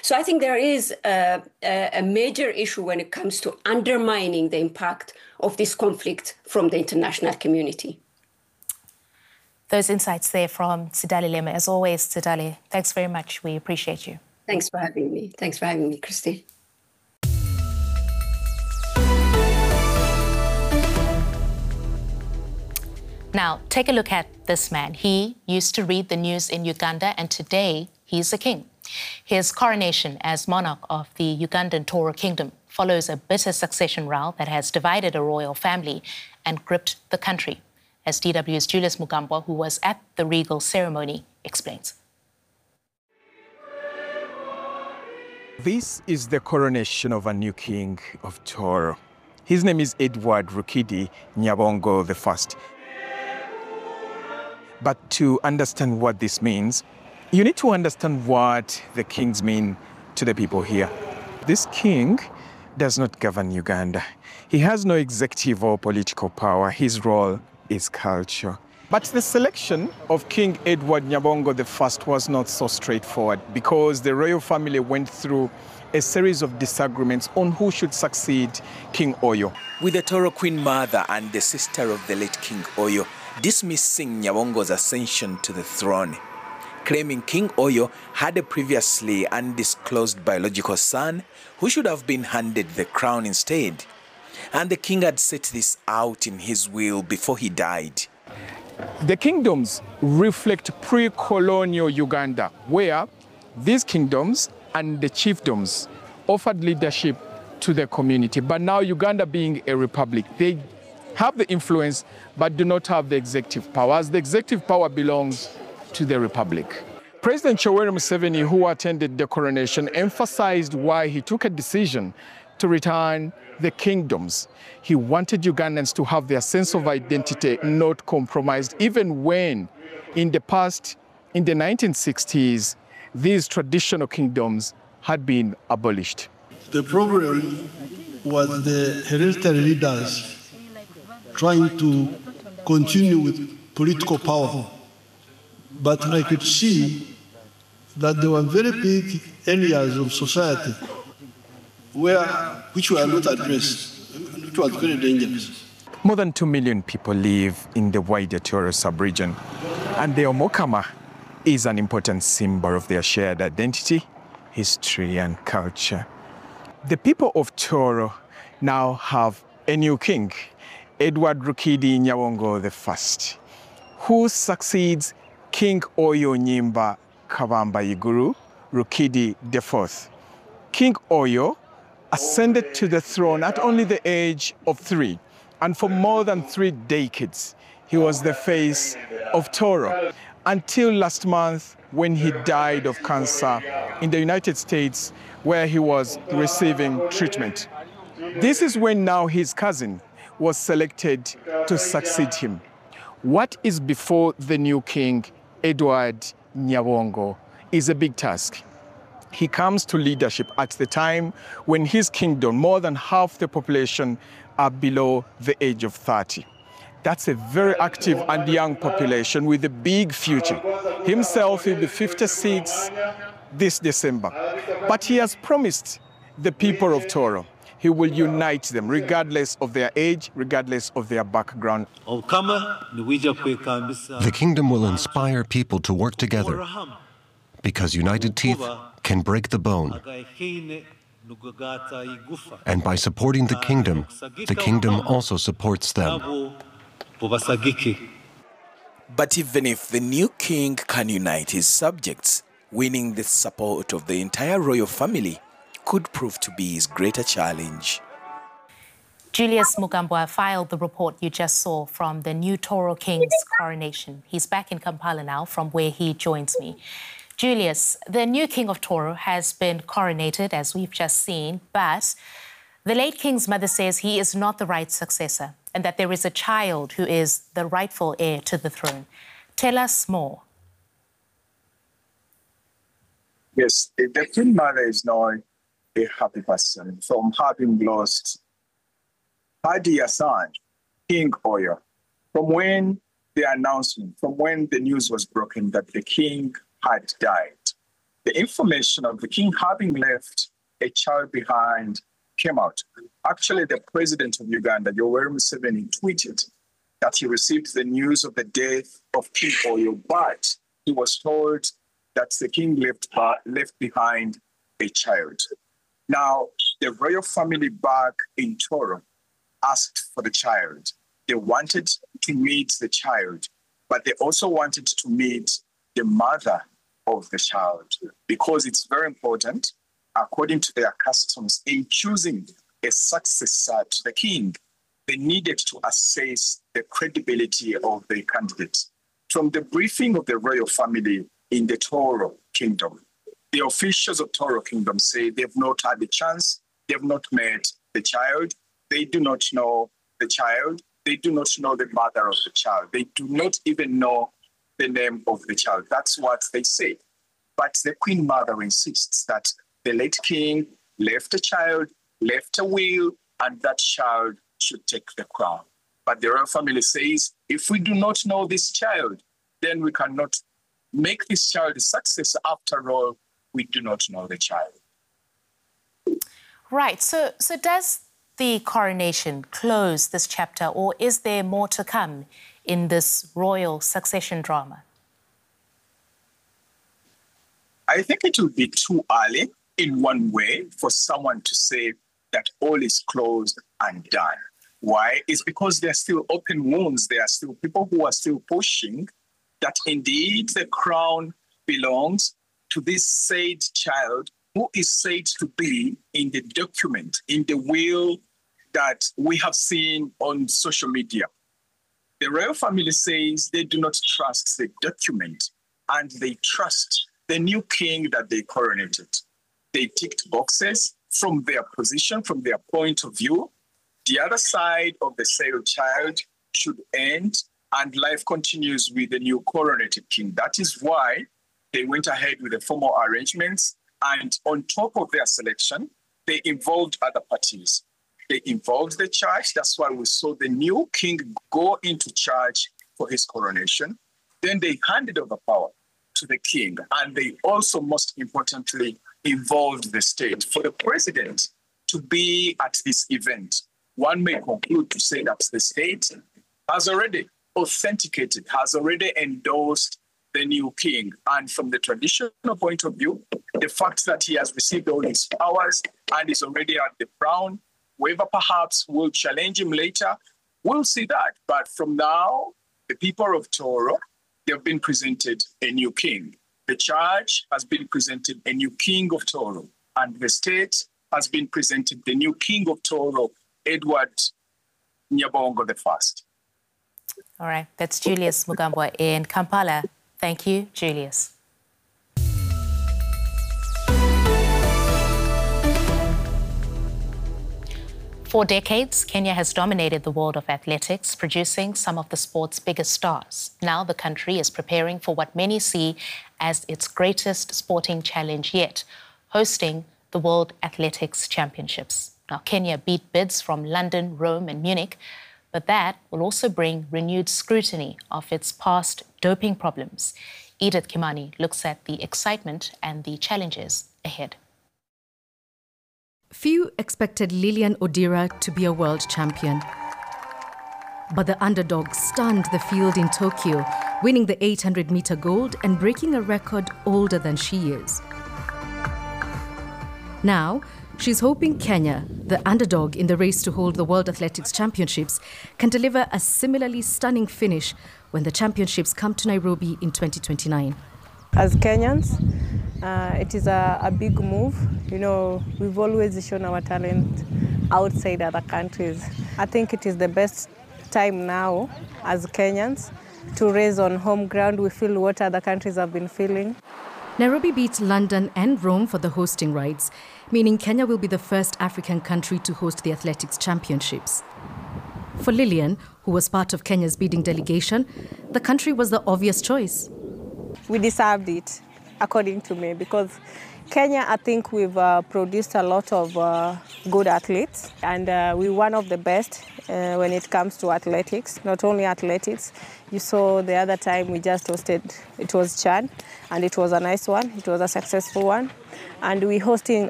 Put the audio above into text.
So I think there is a major issue when it comes to undermining the impact of this conflict from the international community. Those insights there from Tsedali Lema. As always, Tsedali, thanks very much. We appreciate you. Thanks for having me. Thanks for having me, Christy. Now, take a look at this man. He used to read the news in Uganda, and today he's a king. His coronation as monarch of the Ugandan Toro Kingdom follows a bitter succession row that has divided a royal family and gripped the country, as DW's Julius Mugambwa, who was at the regal ceremony, explains. This is the coronation of a new king of Toro. His name is Edward Rukidi Nyabongo I. But to understand what this means, you need to understand what the kings mean to the people here. This king does not govern Uganda. He has no executive or political power. His role is culture. But the selection of King Edward Nyabongo I was not so straightforward because the royal family went through a series of disagreements on who should succeed King Oyo. With the Toro Queen Mother and the sister of the late King Oyo dismissing Nyabongo's ascension to the throne, claiming King Oyo had a previously undisclosed biological son who should have been handed the crown instead. And the king had set this out in his will before he died. The kingdoms reflect pre-colonial Uganda, where these kingdoms and the chiefdoms offered leadership to the community. But now Uganda being a republic, they have the influence but do not have the executive power, as the executive power belongs to the republic. President Yoweri Museveni, who attended the coronation, emphasized why he took a decision to return the kingdoms. He wanted Ugandans to have their sense of identity not compromised, even when in the past, in the 1960s, these traditional kingdoms had been abolished. The problem was the hereditary leaders trying to continue with political power. But I could see that there were very big areas of society which were not addressed, which was very dangerous. More than 2 million people live in the wider Toro sub-region, and the Omokama is an important symbol of their shared identity, history, and culture. The people of Toro now have a new king, Edward Rukidi Nyabongo I, who succeeds King Oyo Nyimba Kabamba Iguru Rukidi IV. King Oyo ascended to the throne at only the age of 3, and for more than 3 decades, he was the face of Toro, until last month when he died of cancer in the United States, where he was receiving treatment. This is when now his cousin was selected to succeed him. What is before the new king, Edward Nyabongo, is a big task. He comes to leadership at the time when his kingdom, more than half the population, are below the age of 30. That's a very active and young population with a big future. Himself will be 56 this December. But he has promised the people of Toro he will unite them regardless of their age, regardless of their background. The kingdom will inspire people to work together because united teeth can break the bone. And by supporting the kingdom also supports them. But even if the new king can unite his subjects, winning the support of the entire royal family could prove to be his greater challenge. Julius Mugambwa filed the report you just saw from the new Toro King's coronation. He's back in Kampala now, from where he joins me. Julius, the new king of Toro has been coronated, as we've just seen, but the late king's mother says he is not the right successor and that there is a child who is the rightful heir to the throne. Tell us more. Yes, the queen mother is now a happy person from having lost her dear son, King Oyo. From when the announcement, from when the news was broken that the king had died, the information of the king having left a child behind came out. Actually, the president of Uganda, Yoweri Museveni, tweeted that he received the news of the death of King Oyo, but he was told that the king left behind a child. Now, the royal family back in Toro asked for the child. They wanted to meet the child, but they also wanted to meet the mother of the child, because it's very important, according to their customs, in choosing a successor to the king, they needed to assess the credibility of the candidate. From the briefing of the royal family in the Toro Kingdom, the officials of Toro Kingdom say they've not had the chance, they've not met the child, they do not know the child, they do not know the mother of the child, they do not even know the name of the child. That's what they say. But the Queen Mother insists that the late king left a child, left a will, and that child should take the crown. But the royal family says, if we do not know this child, then we cannot make this child a success. After all, we do not know the child. Right. So does the coronation close this chapter, or is there more to come in this royal succession drama? I think it will be too early in one way for someone to say that all is closed and done. Why? It's because there are still open wounds. There are still people who are still pushing that indeed the crown belongs to this said child who is said to be in the document, in the will that we have seen on social media. The royal family says they do not trust the document and they trust the new king that they coronated. They ticked boxes from their position, from their point of view. The other side of the said child should end and life continues with the new coronated king. That is why they went ahead with the formal arrangements, and on top of their selection, they involved other parties. They involved the church. That's why we saw the new king go into church for his coronation. Then they handed over power to the king, and they also, most importantly, involved the state. For the president to be at this event, one may conclude to say that the state has already authenticated, has already endorsed the new king. And from the traditional point of view, the fact that he has received all his powers and is already at the crown, whoever perhaps will challenge him later, we'll see that. But from now, the people of Toro, they've been presented a new king. The church has been presented a new king of Toro, and the state has been presented the new king of Toro, Edward Nyabongo I. All right, that's Julius Mugambwa in Kampala. Thank you, Julius. For decades, Kenya has dominated the world of athletics, producing some of the sport's biggest stars. Now the country is preparing for what many see as its greatest sporting challenge yet, hosting the World Athletics Championships. Now, Kenya beat bids from London, Rome and Munich, but that will also bring renewed scrutiny of its past doping problems. Edith Kimani looks at the excitement and the challenges ahead. Few expected Lilian Odira to be a world champion. But the underdog stunned the field in Tokyo, winning the 800-meter gold and breaking a record older than she is. Now, she's hoping Kenya, the underdog in the race to hold the World Athletics Championships, can deliver a similarly stunning finish when the championships come to Nairobi in 2029. As Kenyans, it is a big move. You know, we've always shown our talent outside other countries. I think it is the best time now as Kenyans to race on home ground. We feel what other countries have been feeling. Nairobi beat London and Rome for the hosting rights, meaning Kenya will be the first African country to host the athletics championships. For Lilian, who was part of Kenya's bidding delegation, the country was the obvious choice. We deserved it, according to me, because Kenya, I think we've produced a lot of good athletes, and we're one of the best when it comes to athletics. Not only athletics, you saw the other time we just hosted, it was Chan, and it was a nice one, it was a successful one. And we're hosting